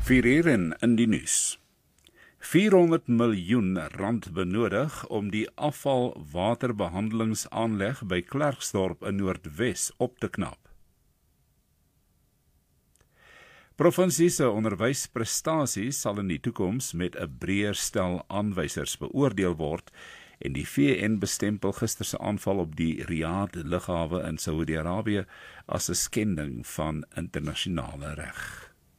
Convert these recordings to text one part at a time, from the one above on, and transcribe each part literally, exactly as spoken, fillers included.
vier uur in, in die nuus. vierhonderd miljoen rand benodig om die afvalwaterbehandelingsaanleg by Klerksdorp in Noordwes op te knap. Provinsie se onderwysprestasies sal in die toekoms met 'n breër stel aanwysers beoordeel word en die V N bestempel gister se aanval op die Riyadh lughawe in Saudi-Arabië as 'n skending van internasionale reg.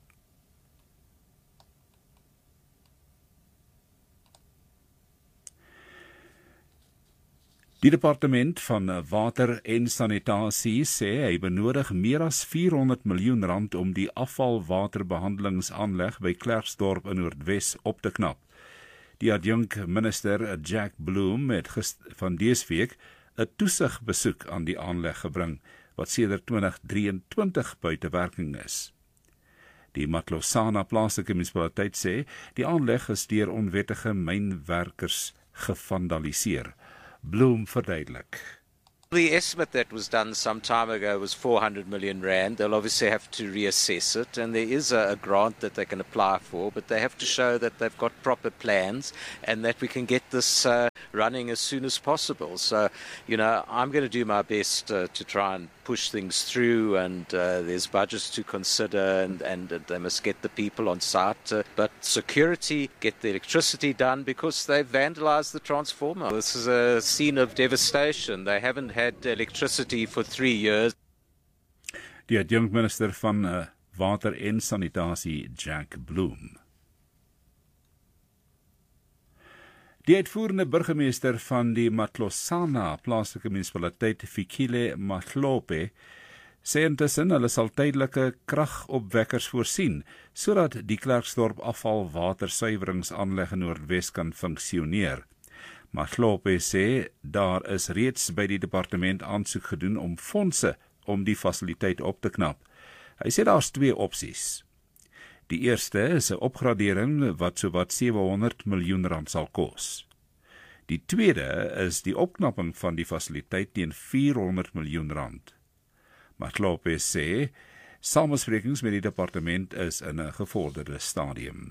Die departement van water en sanitasie sê hy benodig meer as vierhonderd miljoen rand om die afvalwaterbehandelingsaanleg by Klerksdorp in Noordwes op te knap. Die adjunk minister Jack Bloom het van dese week 'n toesigbesoek aan die aanleg gebring, wat sedert twintig drieëntwintig buite werking is. Die Matlosana plaaslike munisipaliteit sê die aanleg is deur onwettige mynwerkers gevandaliseer. Bloom verduidelik. The estimate that was done some time ago was four hundred million rand. They'll obviously have to reassess it, and there is a, a grant that they can apply for, but they have to show that they've got proper plans and that we can get this uh, running as soon as possible. So, you know, I'm going to do my best uh, to try and push things through, and uh, there's budgets to consider, and, and uh, they must get the people on site. Uh, but security, get the electricity done, because they've vandalized the transformer. This is a scene of devastation. They haven't had electricity for three years. Die adjunct minister van uh, water en sanitasie, Jack Bloom. Die uitvoerende burgemeester van die Matlosana plaaslike munisipaliteit, Fikile Mahlope, sê intussen hulle sal tydelike kragopwekkers voorsien, sodat die Klerksdorp afvalwatersuiweringsaanleg in Noordwes kan funksioneer. Mahlope sê daar is reeds by die departement aansoek gedoen om fondse om die fasiliteit op te knap. Hy sê daar's twee opsies. Die eerste is 'n opgradering wat sowat sewehonderd miljoen rand sal kos. Die tweede is die opknapping van die fasiliteit teen vierhonderd miljoen rand. Mahlope sê samesprekings met die departement is in 'n gevorderde stadium.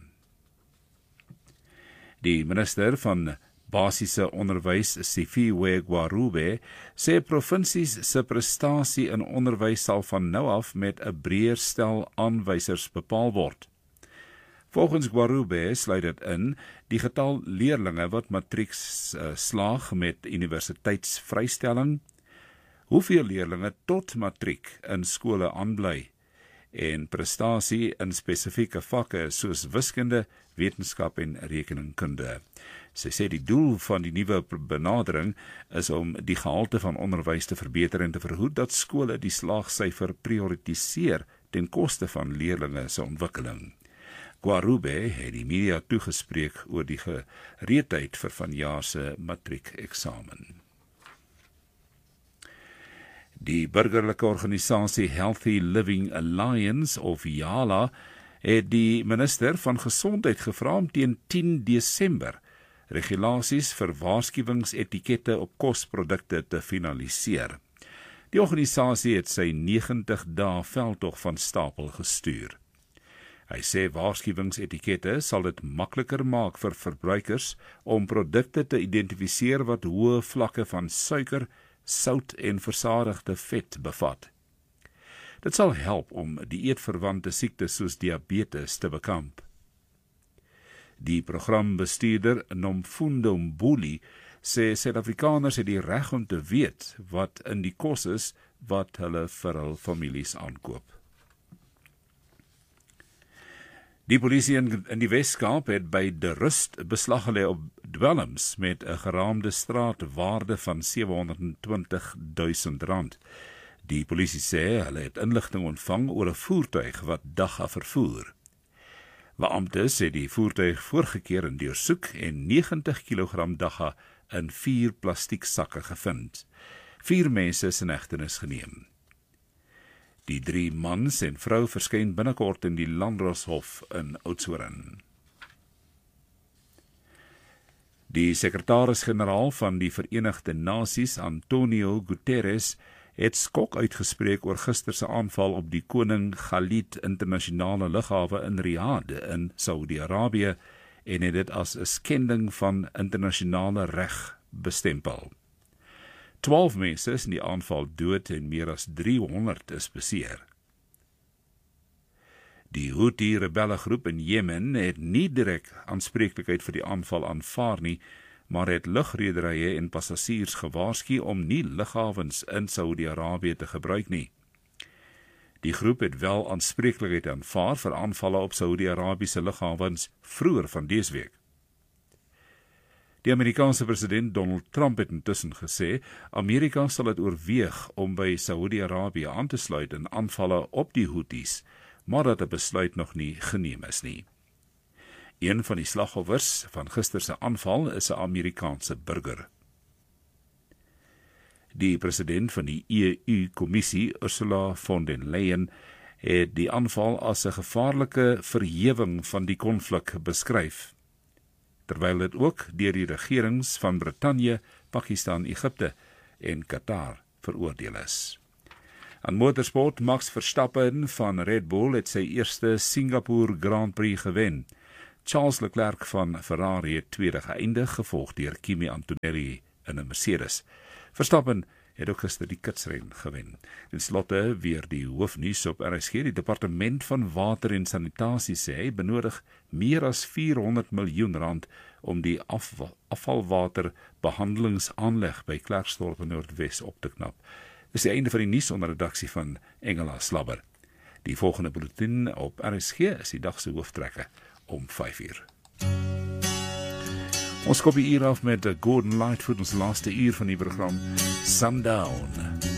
Die minister van Basiese onderwys, Sifiwe Gwarube, sê provinsies se prestasie in onderwys sal van nou af met 'n breër stel aanwysers bepaal word. Volgens Gwarube sluit dit in die getal leerlinge wat matriek uh, slaag met universiteitsvrystelling, hoeveel leerlinge tot matriek in skole aanbly, en prestasie in spesifieke vakke soos wiskunde, wetenskap en rekeningkunde. Sy sê die doel van die nuwe benadering is om die gehalte van onderwys te verbeter en te verhoed dat skole die slaagsyfer prioritiseer ten koste van leerlinge se ontwikkeling. Gwarube het die media toegespreek oor die gereedheid vir vanjaar se matriekeksamen. Die burgerlike organisasie Healthy Living Alliance, of YALA, het die minister van Gesondheid gevra om teen tien Desember regulasies vir waarskuwingsetikette op kosprodukte te finaliseer. Die organisasie het sy negentig dae veldtog van stapel gestuur. Hy sê waarskuwingsetikette sal dit makliker maak vir verbruikers om produkte te identifiseer wat hoë vlakke van suiker, sout en versadigde vet bevat. Dit sal help om dieetverwante siektes soos diabetes te bekamp. Die programbestuurder Nomfundo Mbuli sê Suid-Afrikaners het die reg om te weet wat in die kos is wat hulle vir hul families aankoop. Die polisie in, in die Weskaap het by De Rust beslag gelê op dwelms met 'n geraamde straatwaarde van sewehonderdtwintig duisend rand. Die polisie sê hulle het inligting ontvang oor 'n voertuig wat dagga vervoer. Beamptes het die voertuig voorgekeer en deursoek en negentig kilogram dagga in vier plastieksakke gevind. Vier mense is in hegtenis geneem. Die drie mans en vrou verskyn binnekort in die Landdroshof in Oudtshoorn. Die sekretaris-generaal van die Verenigde Nasies, Antonio Guterres, het skok uitgespreek oor gister se aanval op die Koning Khalid internasionale lughawe in Riyadh in Saudi-Arabië en het dit as 'n skending van internasionale reg bestempel. twaalf mense is in die aanval dood en meer as driehonderd is beseer. Die Houthi-rebellegroep in Jemen het nie direk aanspreeklikheid vir die aanval aanvaar nie, maar het lugrederye en passasiers gewaarsku om nie lughawens in Saudi-Arabië te gebruik nie. Die groep het wel aanspreeklikheid aanvaar vir aanvalle op Saudi-Arabiese lughawens vroeër van dese week. Die Amerikaanse president Donald Trump het intussen gesê, Amerika sal dit oorweeg om by Saudi-Arabië aan te sluit in aanvalle op die Houthis, maar dat 'n besluit nog nie geneem is nie. Een van die slagoffers van gister se aanval is 'n Amerikaanse burger. Die president van die E U-kommissie, Ursula von der Leyen, het die aanval as 'n gevaarlike verhewing van die konflik beskryf, terwyl dit ook deur die regerings van Brittanje, Pakistan, Egipte en Qatar veroordeel is. Aan motorsport, Max Verstappen van Red Bull het sy eerste Singapore Grand Prix gewen. Charles Leclerc van Ferrari het tweede geëindig, gevolg deur Kimi Antonelli in 'n Mercedes. Verstappen het ook gister die kitsren gewen. En slotte weer die hoofnuus op R S G. Die Departement van Water en Sanitasie sê hy benodig meer as vierhonderd miljoen rand om die af, afvalwaterbehandelingsaanleg by Klerksdorp in Noordwes op te knap. Dis die einde van die nuus onder redaksie van Engela Slabber. Die volgende bulletin op R S G is die dag se hooftrekke om vyf uur. Ons kop die uur af met Gordon Lightfoot, ons laaste uur van die program Sundown.